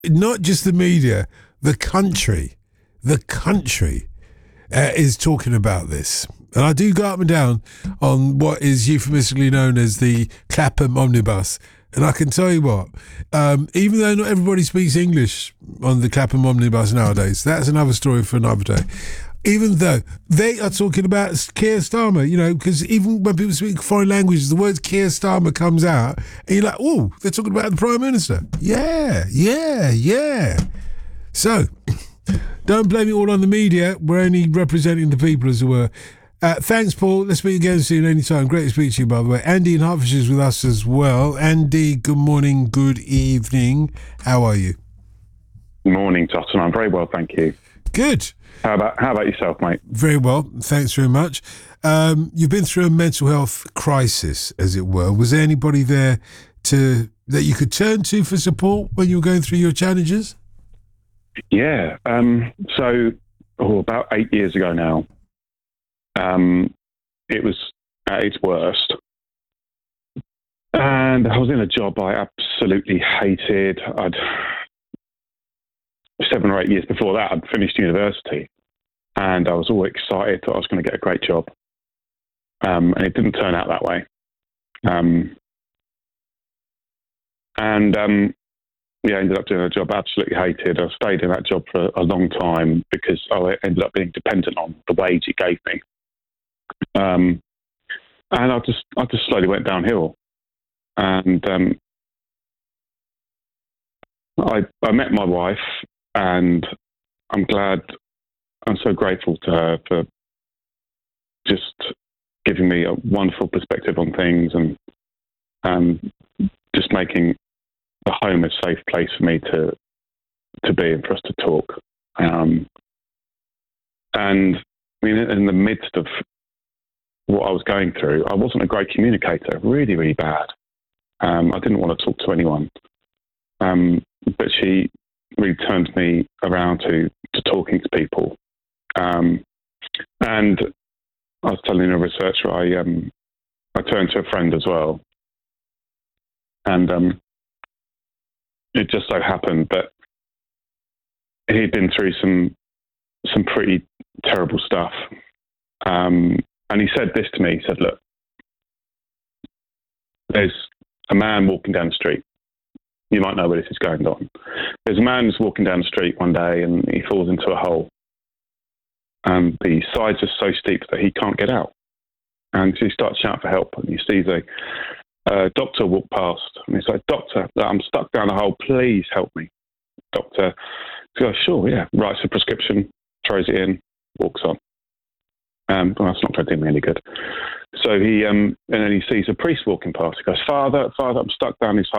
not just the media, the country is talking about this. And I do go up and down on what is euphemistically known as the Clapham Omnibus. And I can tell you what, even though not everybody speaks English on the Clapham Omnibus nowadays, that's another story for another day. Even though they are talking about Keir Starmer, because even when people speak foreign languages, the word Keir Starmer comes out, and you're like, oh, they're talking about the Prime Minister. Yeah. So, don't blame it all on the media. We're only representing the people, as it were. Thanks, Paul. Let's speak again soon, anytime. Great to speak to you, by the way. Andy in Hertfordshire is with us as well. Andy, good morning, good evening. How are you? Morning, Totten. I'm very well, thank you. Good. How about yourself, mate? Very well. Thanks very much. You've been through a mental health crisis, as it were. Was there anybody there that you could turn to for support when you were going through your challenges? Yeah. So about 8 years ago now, it was at its worst. And I was in a job I absolutely hated. 7 or 8 years before that, I'd finished university, and I was all excited, thought I was going to get a great job. And it didn't turn out that way. I ended up doing a job I absolutely hated. I stayed in that job for a long time because I ended up being dependent on the wage it gave me. And I just slowly went downhill. And I met my wife, and I'm so grateful to her for just giving me a wonderful perspective on things and just making the home a safe place for me to be and for us to talk. And I mean, in the midst of what I was going through, I wasn't a great communicator, really, really bad. I didn't want to talk to anyone. But she really turned me around to talking to people. And I was telling a researcher, I turned to a friend as well. And it just so happened that he'd been through some pretty terrible stuff. And he said this to me, he said, look, there's a man walking down the street. You might know where this is going on. There's a man who's walking down the street one day and he falls into a hole. And the sides are so steep that he can't get out. And so he starts shouting for help. And he sees a doctor walk past. And he's like, doctor, I'm stuck down a hole. Please help me. Doctor goes, sure, yeah. Writes a prescription, throws it in, walks on. Well, that's not going to do me any good. So he, and then he sees a priest walking past. He goes, Father, I'm stuck down this